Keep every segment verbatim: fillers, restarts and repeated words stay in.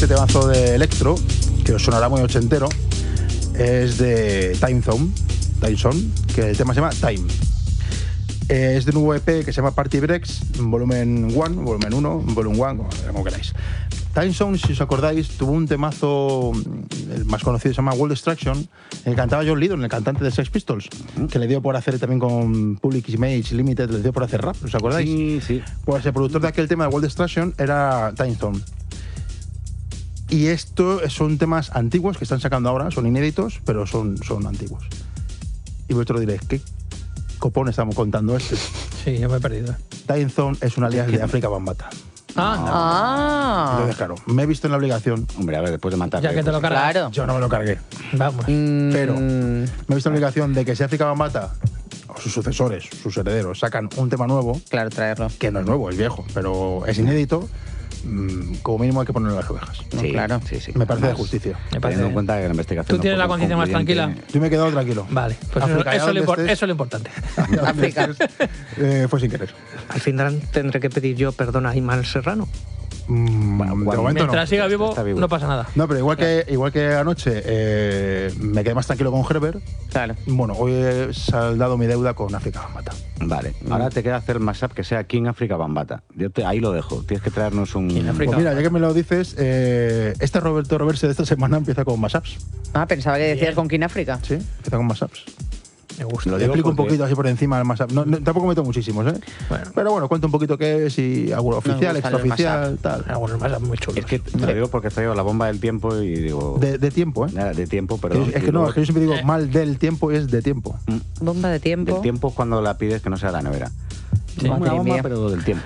este temazo de electro, que os sonará muy ochentero, es de Time Zone, Time Zone, que el tema se llama Time. Eh, es de un nuevo E P que se llama Party Breaks, volumen uno, volumen uno, volumen uno, como queráis. Time Zone, si os acordáis, tuvo un temazo, el más conocido se llama World Destruction, en el que cantaba John Lydon, el cantante de Sex Pistols, que le dio por hacer también con Public Image Limited, le dio por hacer rap, ¿os acordáis? Sí, sí. Pues el productor de aquel tema de World Destruction era Time Zone. Y esto son temas antiguos que están sacando ahora, son inéditos, pero son, son antiguos. Y vosotros diréis, ¿qué copón estamos contando este? Sí, yo me he perdido. Time Zone es un alias de África Bambaataa. Ah, Ah. Entonces, claro, me he visto en la obligación. Hombre, a ver, después de matar. ya que te lo cargas. Claro. Yo no me lo cargué, Vamos. pero Mm, me he visto en la obligación de que si África Bambaataa o sus sucesores, sus herederos, sacan un tema nuevo, claro, traerlo. que no es nuevo, es viejo, pero es inédito, mmm, como mínimo hay que ponerle las ovejas. No, Sí, claro. sí, sí. Me parece de Además, justicia. Me parece Teniendo en bien. cuenta que la investigación. ¿Tú tienes la conciencia más tranquila? Yo me he quedado tranquilo. Vale, pues eso, África, eso, es lo ¿dónde impor- estés? eso es lo importante. África. Eh, fue sin querer. Al final tendré que pedir yo perdón a Iman Serrano. Mm, Bueno, de cuando- momento no. Mientras siga vivo, Está vivo. no pasa nada. No, pero igual que, igual que anoche eh, me quedé más tranquilo con Herbert, Claro. bueno, hoy he saldado mi deuda con África Bambaataa. Vale, ahora te queda hacer el mashup que sea King África Bambaataa. Yo te, ahí lo dejo. Tienes que traernos un. King África. Pues mira, ya que me lo dices, eh, este Roberto Roverse de esta semana empieza con mashups. Ah, pensaba que decías Bien. con King África. Sí, empieza con mashups. Me gusta. Lo Te digo explico un porque- poquito así por encima el mashup. No, no, tampoco meto muchísimos, ¿eh? Bueno. Pero bueno, cuento un poquito qué es y algo oficial, gustan los extraoficial, tal. Algunos más muy chulos. Es que te lo digo porque traigo la bomba del tiempo y digo. De, de tiempo, ¿eh? Nada, de tiempo, Que perdón. es, es Y que no, luego- es que yo siempre digo Eh. mal del tiempo y es de tiempo. Mm, Bomba de tiempo. Del tiempo es cuando la pides que no sea la nevera. Sí. Como una Madre bomba, mía. pero del tiempo.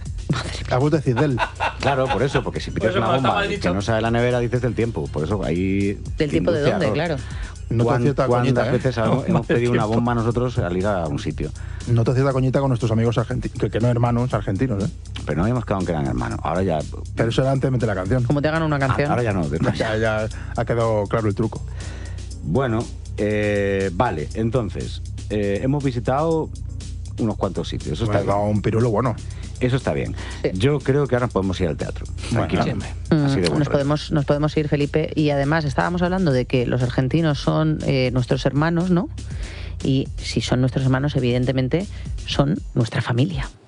Has vuelto a decir del. Claro, por eso, porque si pides eso una como está bomba mal que dicho. no sea de la nevera, dices del tiempo. Por eso ahí. ¿Del tiempo de induce dónde? error. Claro. No te ¿Cuán- acierta ¿Cuántas coñita, ¿eh? veces hemos- Bomba hemos del pedido una tiempo. bomba nosotros al ir a un sitio? No te acierta coñita con nuestros amigos argentinos, que, que no hermanos argentinos, ¿eh? Pero no habíamos quedado en que eran hermanos. Ahora ya. Pero eso era antes de meter la canción. Como te hagan una Ah, canción. ahora ya no. después ya. Ya, ya ha quedado claro el truco. Bueno, eh, vale, entonces, eh, hemos visitado unos cuantos sitios. Eso Me está has dado bien. un pirulo bueno. Eso está bien. Sí. Yo creo que ahora podemos ir al teatro. Tranquilamente. Mm, Así de buen nos rollo. podemos nos podemos ir, Felipe, y además estábamos hablando de que los argentinos son eh, nuestros hermanos, ¿no? Y si son nuestros hermanos, evidentemente son nuestra familia.